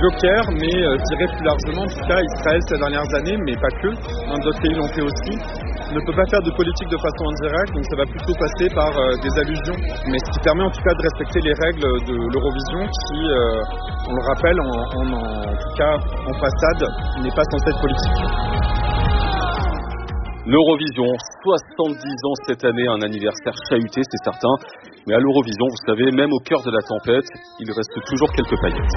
joker, mais je dirais plus largement, en tout cas, Israël ces dernières années, mais pas que, d'autres pays l'ont fait aussi, ne peut pas faire de politique de façon indirecte, donc ça va plutôt passer par des allusions. Mais ce qui permet en tout cas de respecter les règles de l'Eurovision qui, on le rappelle, en tout cas en façade, n'est pas censée être politique. L'Eurovision, 70 ans cette année, un anniversaire chahuté, c'est certain. Mais à l'Eurovision, vous savez, même au cœur de la tempête, il reste toujours quelques paillettes.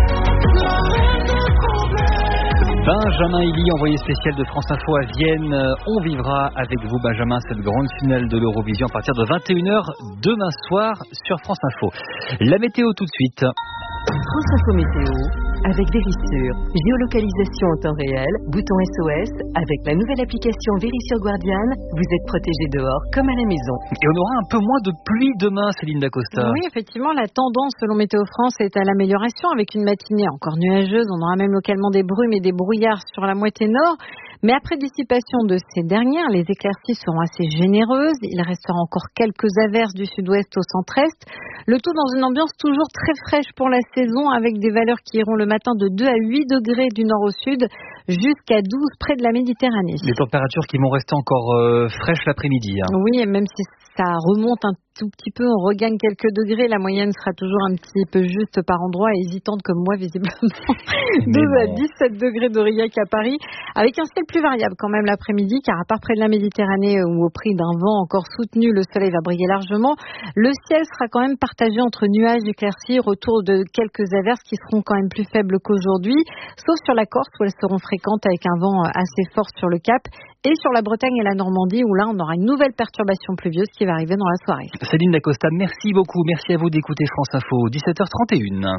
Benjamin Elie, envoyé spécial de France Info à Vienne. On vivra avec vous, Benjamin, cette grande finale de l'Eurovision à partir de 21h demain soir sur France Info. La météo tout de suite. France Info Météo avec Vérissure. Géolocalisation en temps réel, bouton SOS. Avec la nouvelle application Vérissure Guardian, vous êtes protégé dehors comme à la maison. Et on aura un peu moins de pluie demain, Céline Dacosta. Oui, effectivement, la tendance selon Météo France est à l'amélioration avec une matinée encore nuageuse. On aura même localement des brumes et des brouillards sur la moitié nord. Mais après dissipation de ces dernières, les éclaircies seront assez généreuses. Il restera encore quelques averses du sud-ouest au centre-est. Le tout dans une ambiance toujours très fraîche pour la saison avec des valeurs qui iront le matin de 2 à 8 degrés du nord au sud jusqu'à 12 près de la Méditerranée. Les températures qui vont rester encore fraîches l'après-midi. Oui, et même si ça remonte un tout petit peu, on regagne quelques degrés. La moyenne sera toujours un petit peu juste par endroit, hésitante comme moi visiblement. 12 à 17 degrés d'Aurillac à Paris, avec un ciel plus variable quand même l'après-midi, car à part près de la Méditerranée où au prix d'un vent encore soutenu, le soleil va briller largement. Le ciel sera quand même partagé entre nuages, éclaircies, retour de quelques averses qui seront quand même plus faibles qu'aujourd'hui, sauf sur la Corse où elles seront fréquentes avec un vent assez fort sur le Cap, et sur la Bretagne et la Normandie où là on aura une nouvelle perturbation pluvieuse qui va arriver dans la soirée. Céline Dacosta, merci beaucoup. Merci à vous d'écouter France Info, 17h31.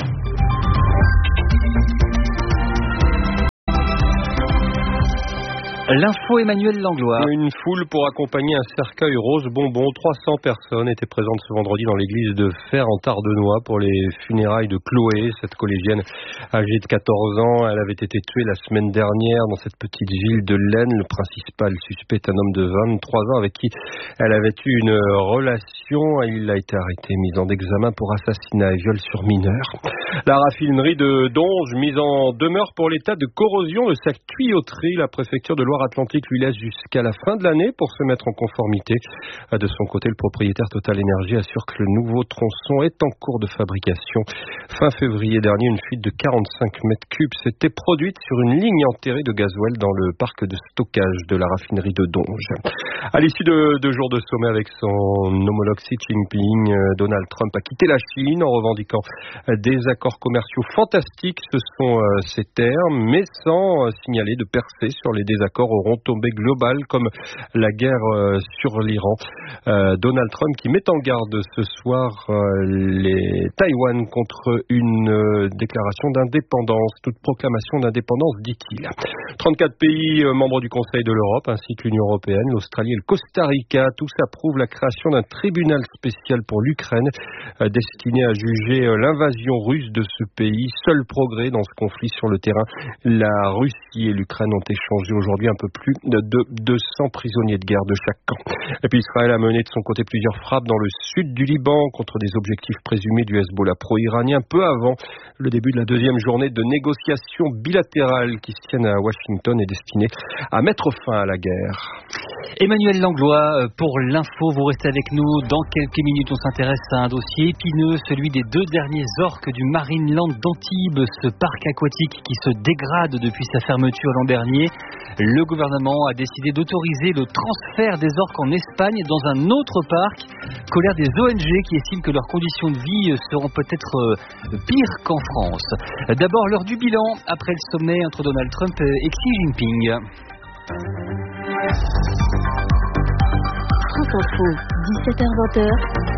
L'info Emmanuel Langlois. Une foule pour accompagner un cercueil rose bonbon. 300 personnes étaient présentes ce vendredi dans l'église de Fère en Tardenois pour les funérailles de Chloé, cette collégienne âgée de 14 ans. Elle avait été tuée la semaine dernière dans cette petite ville de l'Aisne. Le principal suspect est un homme de 23 ans avec qui elle avait eu une relation. Il a été arrêté, mis en examen pour assassinat et viol sur mineur. La raffinerie de Donge, mise en demeure pour l'état de corrosion de sa tuyauterie. La préfecture de Loire-Atlantique lui laisse jusqu'à la fin de l'année pour se mettre en conformité. De son côté, le propriétaire Total Énergie assure que le nouveau tronçon est en cours de fabrication. Fin février dernier, une fuite de 45 mètres cubes s'était produite sur une ligne enterrée de gasoil dans le parc de stockage de la raffinerie de Donge. À l'issue de 2 jours de sommet avec son homologue Xi Jinping, Donald Trump a quitté la Chine en revendiquant des accords commerciaux fantastiques. Ce sont ses termes, mais sans signaler de percée sur les désaccords aux retombées globales comme la guerre sur l'Iran. Donald Trump qui met en garde ce soir les Taïwan contre une déclaration d'indépendance, toute proclamation d'indépendance, dit-il. 34 pays membres du Conseil de l'Europe ainsi que l'Union européenne, l'Australie et le Costa Rica, tous approuvent la création d'un tribunal spécial pour l'Ukraine destiné à juger l'invasion russe de ce pays. Seul progrès dans ce conflit sur le terrain, la Russie et l'Ukraine ont échangé aujourd'hui un peu plus de 200 prisonniers de guerre de chaque camp. Et puis Israël a mené de son côté plusieurs frappes dans le sud du Liban contre des objectifs présumés du Hezbollah pro-iranien peu avant le début de la 2e journée de négociations bilatérales qui se tiennent à Washington et destinées à mettre fin à la guerre. Emmanuel Langlois, pour l'info, vous restez avec nous. Dans quelques minutes, on s'intéresse à un dossier épineux, celui des 2 derniers orques du Marineland d'Antibes, ce parc aquatique qui se dégrade depuis sa fermeture l'an dernier. Le gouvernement a décidé d'autoriser le transfert des orques en Espagne dans un autre parc. Colère des ONG qui estiment que leurs conditions de vie seront peut-être pires qu'en France. D'abord, l'heure du bilan après le sommet entre Donald Trump et Xi Jinping. France Info, 17h-20h.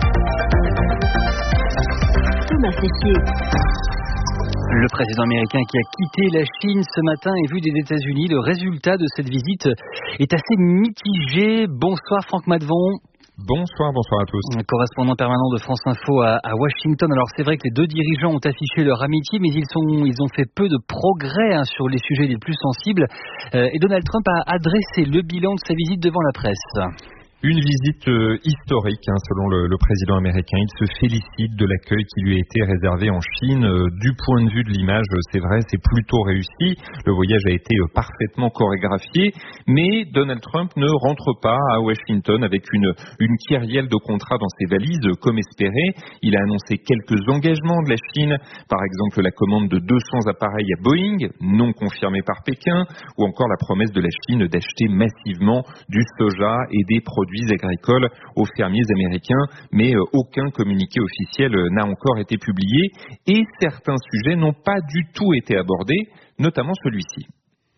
Thomas Séchier. Le président américain qui a quitté la Chine ce matin et vu des États-Unis, le résultat de cette visite est assez mitigé. Bonsoir Franck Madvon. Bonsoir à tous. Correspondant permanent de France Info à Washington. Alors c'est vrai que les 2 dirigeants ont affiché leur amitié, mais ils ont fait peu de progrès sur les sujets les plus sensibles. Et Donald Trump a adressé le bilan de sa visite devant la presse. Une visite historique, selon le président américain. Il se félicite de l'accueil qui lui a été réservé en Chine. Du point de vue de l'image, c'est vrai, c'est plutôt réussi. Le voyage a été parfaitement chorégraphié, mais Donald Trump ne rentre pas à Washington avec une kyrielle de contrats dans ses valises, comme espéré. Il a annoncé quelques engagements de la Chine, par exemple la commande de 200 appareils à Boeing, non confirmés par Pékin, ou encore la promesse de la Chine d'acheter massivement du soja et des produits agricoles aux fermiers américains, mais aucun communiqué officiel n'a encore été publié et certains sujets n'ont pas du tout été abordés, notamment celui-ci.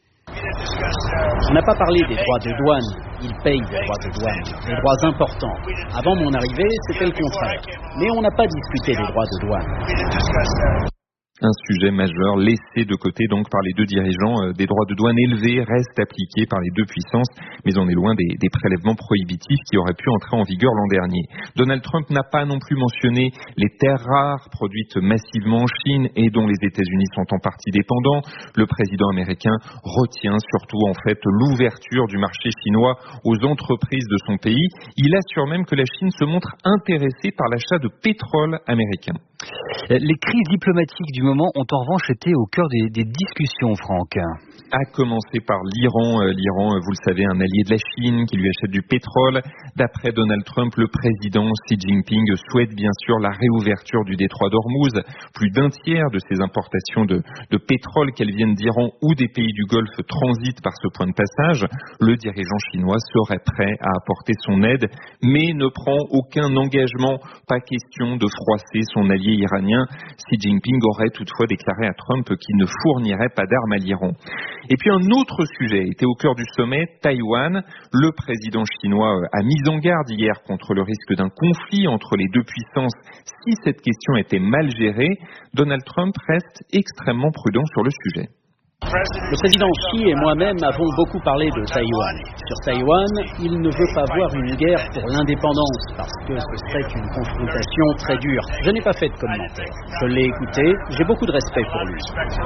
On n'a pas parlé des droits de douane. Ils payent des droits de douane, des droits importants. Avant mon arrivée, c'était le contraire. Mais on n'a pas discuté des droits de douane. Un sujet majeur laissé de côté donc par les deux dirigeants. Des droits de douane élevés restent appliqués par les deux puissances, mais on est loin des prélèvements prohibitifs qui auraient pu entrer en vigueur l'an dernier. Donald Trump n'a pas non plus mentionné les terres rares produites massivement en Chine et dont les États-Unis sont en partie dépendants. Le président américain retient surtout en fait l'ouverture du marché chinois aux entreprises de son pays. Il assure même que la Chine se montre intéressée par l'achat de pétrole américain. Les crises diplomatiques du moment ont en revanche été au cœur des discussions, Franck. À commencer par l'Iran. L'Iran, vous le savez, un allié de la Chine qui lui achète du pétrole. D'après Donald Trump, le président Xi Jinping souhaite bien sûr la réouverture du détroit d'Ormuz. Plus d'un tiers de ces importations de pétrole, qu'elles viennent d'Iran ou des pays du Golfe, transitent par ce point de passage. Le dirigeant chinois serait prêt à apporter son aide, mais ne prend aucun engagement. Pas question de froisser son allié iranien. Xi Jinping aurait toutefois déclaré à Trump qu'il ne fournirait pas d'armes à l'Iran. Et puis un autre sujet était au cœur du sommet, Taïwan. Le président chinois a mis en garde hier contre le risque d'un conflit entre les deux puissances si cette question était mal gérée. Donald Trump reste extrêmement prudent sur le sujet. Le président Xi et moi-même avons beaucoup parlé de Taïwan. Sur Taïwan, il ne veut pas voir une guerre pour l'indépendance parce que ce serait une confrontation très dure. Je n'ai pas fait de commentaire. Je l'ai écouté, j'ai beaucoup de respect pour lui.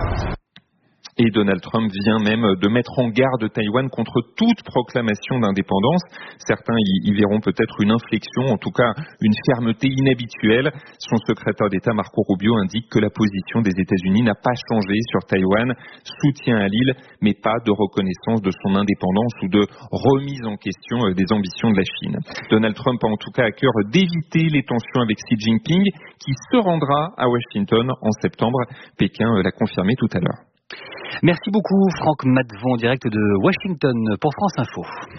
Et Donald Trump vient même de mettre en garde Taïwan contre toute proclamation d'indépendance. Certains y verront peut-être une inflexion, en tout cas une fermeté inhabituelle. Son secrétaire d'État Marco Rubio indique que la position des États-Unis n'a pas changé sur Taïwan, soutien à l'île, mais pas de reconnaissance de son indépendance ou de remise en question des ambitions de la Chine. Donald Trump a en tout cas à cœur d'éviter les tensions avec Xi Jinping, qui se rendra à Washington en septembre. Pékin l'a confirmé tout à l'heure. Merci beaucoup Franck Matvon, en direct de Washington pour France Info.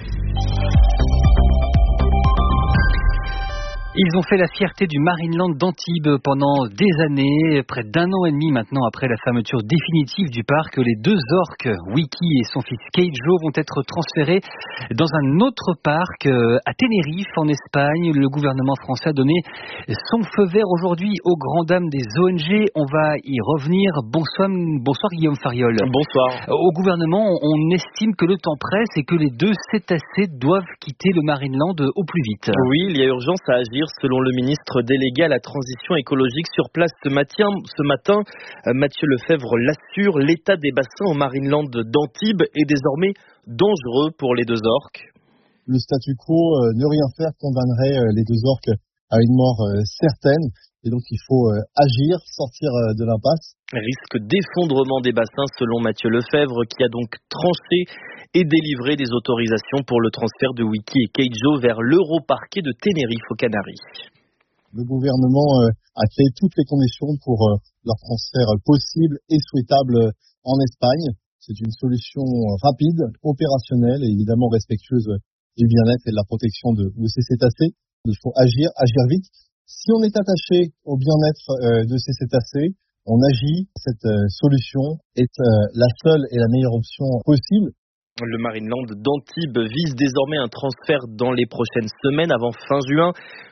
Ils ont fait la fierté du Marineland d'Antibes pendant des années. Près d'un an et demi maintenant après la fermeture définitive du parc, les deux orques, Wiki et son fils Keijo, vont être transférés dans un autre parc à Tenerife, en Espagne. Le gouvernement français a donné son feu vert aujourd'hui aux grandes dames des ONG. On va y revenir. Bonsoir Guillaume Fariol. Bonsoir. Au gouvernement, on estime que le temps presse et que les deux cétacés doivent quitter le Marineland au plus vite. Oui, il y a urgence à agir selon le ministre délégué à la transition écologique sur place ce matin. Mathieu Lefebvre l'assure, l'état des bassins au Marineland d'Antibes est désormais dangereux pour les deux orques. Le statu quo, ne rien faire, condamnerait les deux orques à une mort certaine. Et donc il faut agir, sortir de l'impasse. Risque d'effondrement des bassins selon Mathieu Lefebvre, qui a donc tranché et délivré des autorisations pour le transfert de Wiki et Keijo vers l'Europarquet de Tenerife aux Canaries. Le gouvernement a créé toutes les conditions pour leur transfert possible et souhaitable en Espagne. C'est une solution rapide, opérationnelle et évidemment respectueuse du bien-être et de la protection de ces cétacés. Il faut agir vite. Si on est attaché au bien-être de ces cétacés, on agit. Cette solution est la seule et la meilleure option possible. Le Marineland d'Antibes vise désormais un transfert dans les prochaines semaines, avant fin juin.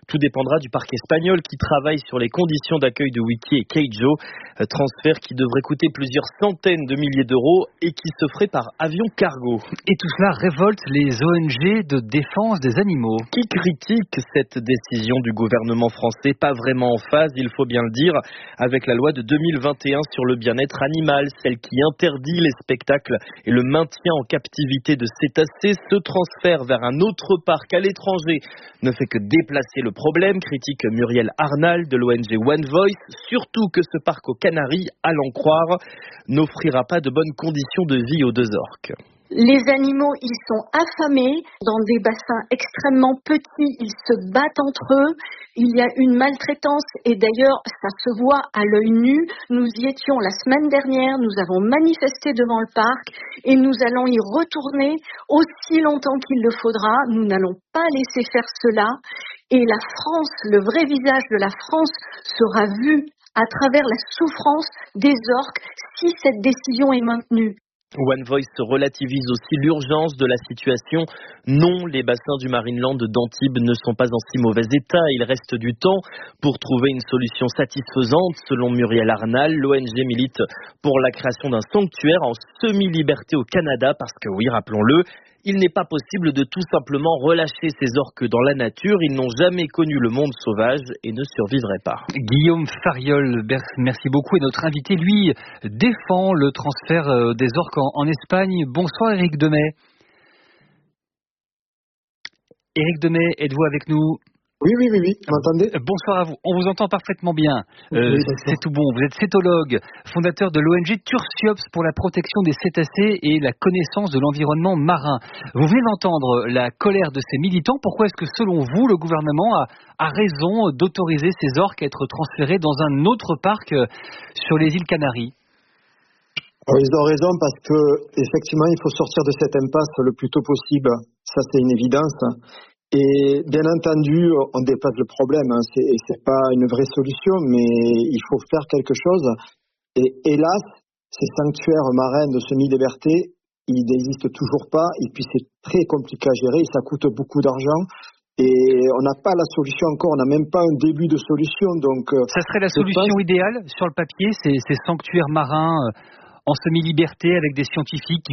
Tout dépendra du parc espagnol qui travaille sur les conditions d'accueil de Wiki et Keijo. Transfert qui devrait coûter plusieurs centaines de milliers d'euros et qui se ferait par avion cargo. Et tout cela révolte les ONG de défense des animaux. Qui critique cette décision du gouvernement français, pas vraiment en phase, il faut bien le dire, avec la loi de 2021 sur le bien-être animal, celle qui interdit les spectacles et le maintien en captivité de cétacés. Ce transfert vers un autre parc à l'étranger ne fait que déplacer le problème, critique Muriel Arnal de l'ONG One Voice, surtout que ce parc aux Canaries, à l'en croire, n'offrira pas de bonnes conditions de vie aux 2 orques. Les animaux, ils sont affamés dans des bassins extrêmement petits, ils se battent entre eux, il y a une maltraitance et d'ailleurs ça se voit à l'œil nu. Nous y étions la semaine dernière, nous avons manifesté devant le parc et nous allons y retourner aussi longtemps qu'il le faudra. Nous n'allons pas laisser faire cela et la France, le vrai visage de la France sera vu à travers la souffrance des orques si cette décision est maintenue. One Voice relativise aussi l'urgence de la situation. Non, les bassins du Marineland d'Antibes ne sont pas en si mauvais état. Il reste du temps pour trouver une solution satisfaisante. Selon Muriel Arnal, l'ONG milite pour la création d'un sanctuaire en semi-liberté au Canada parce que oui, rappelons-le, il n'est pas possible de tout simplement relâcher ces orques dans la nature. Ils n'ont jamais connu le monde sauvage et ne survivraient pas. Guillaume Fariol, merci beaucoup. Et notre invité, lui, défend le transfert des orques en Espagne. Bonsoir Éric Demey. Éric Demey, êtes-vous avec nous ? Oui, vous m'entendez ? Bonsoir à vous, on vous entend parfaitement bien. C'est tout bon, vous êtes cétologue, fondateur de l'ONG Tursiops pour la protection des cétacés et la connaissance de l'environnement marin. Vous venez d'entendre la colère de ces militants. Pourquoi est-ce que selon vous, le gouvernement a raison d'autoriser ces orques à être transférés dans un autre parc sur les îles Canaries ? Alors, ils ont raison parce que effectivement, il faut sortir de cette impasse le plus tôt possible. Ça, c'est une évidence. Et bien entendu, on dépasse le problème. C'est pas une vraie solution, mais il faut faire quelque chose. Et hélas, ces sanctuaires marins de semi-liberté, ils n'existent toujours pas. Et puis c'est très compliqué à gérer. Ça coûte beaucoup d'argent. Et on n'a pas la solution encore. On n'a même pas un début de solution. Donc, ça serait la solution idéale sur le papier, ces sanctuaires marins en semi-liberté avec des scientifiques qui